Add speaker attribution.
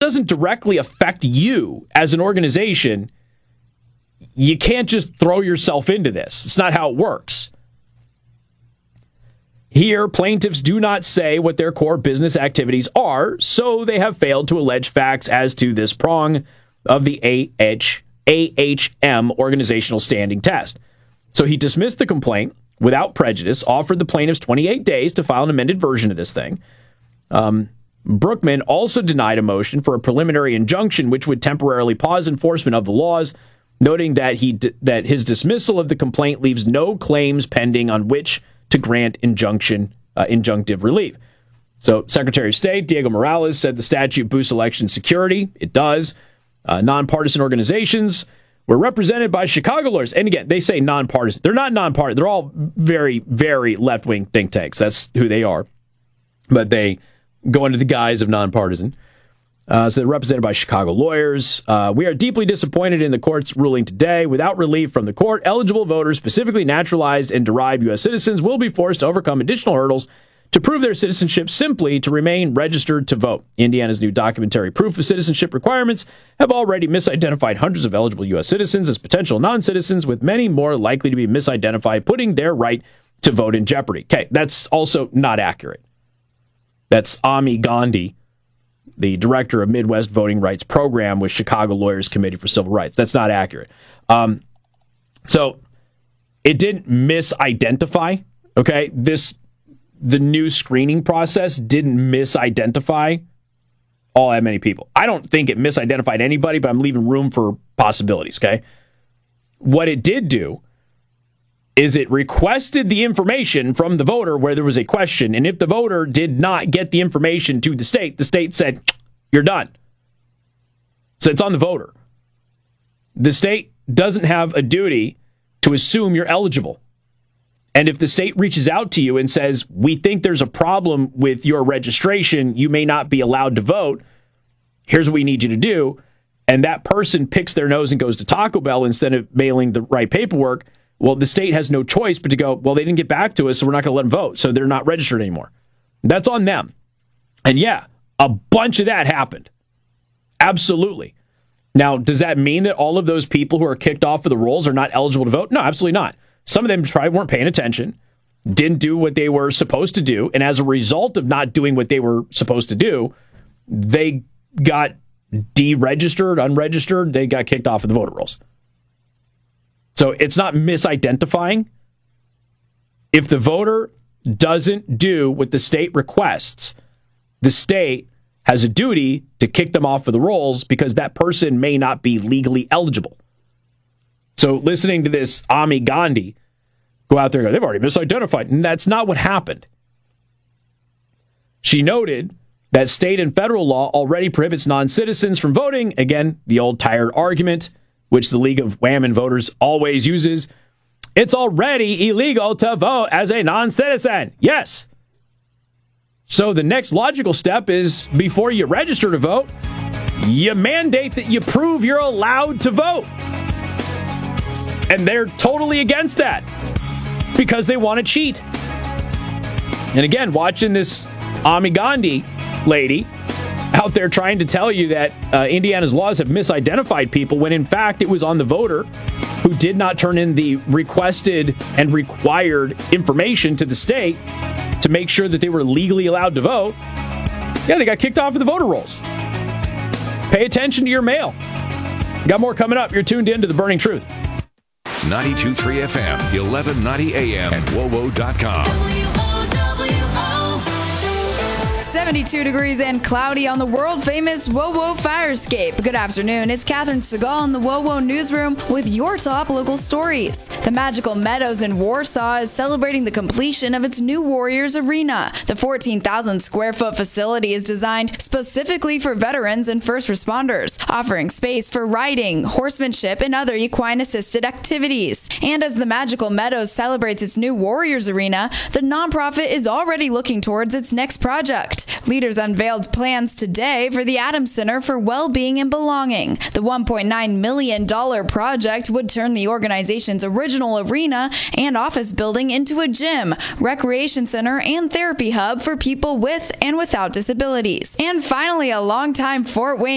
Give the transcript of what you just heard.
Speaker 1: doesn't directly affect you as an organization, you can't just throw yourself into this. It's not how it works. Here, plaintiffs do not say what their core business activities are, so they have failed to allege facts as to this prong of the AHM organizational standing test. So he dismissed the complaint without prejudice, offered the plaintiffs 28 days to file an amended version of this thing. Brookman also denied a motion for a preliminary injunction, which would temporarily pause enforcement of the laws, noting that that his dismissal of the complaint leaves no claims pending on which to grant injunctive relief. So Secretary of State Diego Morales said the statute boosts election security. It does. Nonpartisan organizations were represented by Chicago lawyers. And again, they say nonpartisan. They're not nonpartisan. They're all very, very left-wing think tanks. That's who they are. But they go under the guise of nonpartisan. So they're represented by Chicago lawyers. We are deeply disappointed in the court's ruling today. Without relief from the court, eligible voters, specifically naturalized and derived U.S. citizens, will be forced to overcome additional hurdles to prove their citizenship simply to remain registered to vote. Indiana's new documentary proof of citizenship requirements have already misidentified hundreds of eligible U.S. citizens as potential non-citizens, with many more likely to be misidentified, putting their right to vote in jeopardy. Okay, that's also not accurate. That's Ami Gandhi, the director of Midwest Voting Rights Program with Chicago Lawyers Committee for Civil Rights. That's not accurate. So it didn't misidentify, okay? The new screening process didn't misidentify all that many people. I don't think it misidentified anybody, but I'm leaving room for possibilities, okay? What it did do is it requested the information from the voter where there was a question, and if the voter did not get the information to the state said, you're done. So it's on the voter. The state doesn't have a duty to assume you're eligible. And if the state reaches out to you and says, we think there's a problem with your registration, you may not be allowed to vote, here's what we need you to do, and that person picks their nose and goes to Taco Bell instead of mailing the right paperwork, well, the state has no choice but to go, well, they didn't get back to us, so we're not going to let them vote, so they're not registered anymore. That's on them. And yeah, a bunch of that happened. Absolutely. Now, does that mean that all of those people who are kicked off of the rolls are not eligible to vote? No, absolutely not. Some of them probably weren't paying attention, didn't do what they were supposed to do, and as a result of not doing what they were supposed to do, they got deregistered, unregistered, they got kicked off of the voter rolls. So it's not misidentifying. If the voter doesn't do what the state requests, the state has a duty to kick them off of the rolls because that person may not be legally eligible. So listening to this Ami Gandhi go out there and go, they've already misidentified. And that's not what happened. She noted that state and federal law already prohibits non-citizens from voting. Again, the old tired argument, which the League of Women Voters always uses. It's already illegal to vote as a non-citizen. Yes. So the next logical step is before you register to vote, you mandate that you prove you're allowed to vote. And they're totally against that because they want to cheat. And again, watching this Ami Gandhi lady out there trying to tell you that Indiana's laws have misidentified people when in fact it was on the voter who did not turn in the requested and required information to the state to make sure that they were legally allowed to vote. Yeah, they got kicked off of the voter rolls. Pay attention to your mail. Got more coming up. You're tuned in to The Burning Truth.
Speaker 2: 92.3 FM, 1190 AM, and WOWO.com.
Speaker 3: 72 degrees and cloudy on the world-famous WOWO Firescape. Good afternoon. It's Catherine Segal in the WOWO newsroom with your top local stories. The Magical Meadows in Warsaw is celebrating the completion of its new Warriors Arena. The 14,000 square foot facility is designed specifically for veterans and first responders, offering space for riding, horsemanship, and other equine-assisted activities. And as the Magical Meadows celebrates its new Warriors Arena, the nonprofit is already looking towards its next project. Leaders unveiled plans today for the Adams Center for Wellbeing and Belonging. The $1.9 million project would turn the organization's original arena and office building into a gym, recreation center, and therapy hub for people with and without disabilities. And finally, a longtime Fort Wayne